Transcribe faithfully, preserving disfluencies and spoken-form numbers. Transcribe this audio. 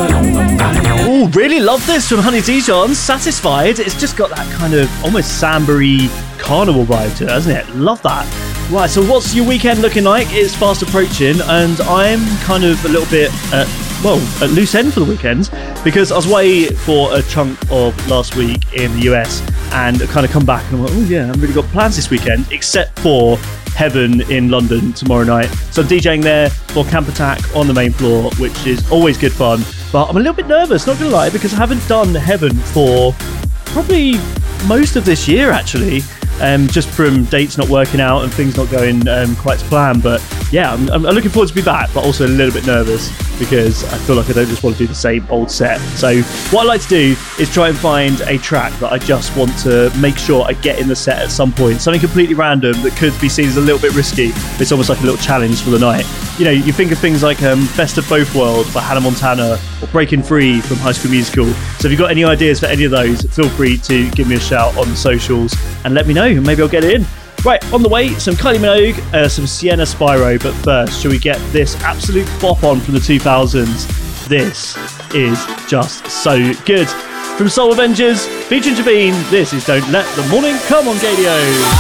Oh, really love this from Honey Dijon. Satisfied. It's just got that kind of almost sambery carnival vibe to it, hasn't it? Love that. Right, so what's your weekend looking like? It's fast approaching, and I'm kind of a little bit, at, well, at loose end for the weekend, because I was away for a chunk of last week in the U S, and I kind of come back and I'm like, oh yeah, I haven't really got plans this weekend, except for Heaven in London tomorrow night. So I'm DJing there for Camp Attack on the main floor, which is always good fun. But I'm a little bit nervous, not going to lie, because I haven't done Heaven for probably most of this year, actually. Um, just from dates not working out and things not going um, quite to plan. But yeah, I'm, I'm looking forward to be back, but also a little bit nervous because I feel like I don't just want to do the same old set. So what I like to do is try and find a track that I just want to make sure I get in the set at some point. Something completely random that could be seen as a little bit risky. It's almost like a little challenge for the night. You know, you think of things like um, Best of Both Worlds by Hannah Montana or Breaking Free from High School Musical. So if you've got any ideas for any of those, feel free to give me a shout on the socials and let me know. Maybe I'll get it in. Right, on the way, some Kylie Minogue, uh, some Sienna Spyro. But first, shall we get this absolute bop on from the two thousands? This is just so good. From Soul Avengers, featuring Javine, this is Don't Let the Morning Come on Gadio.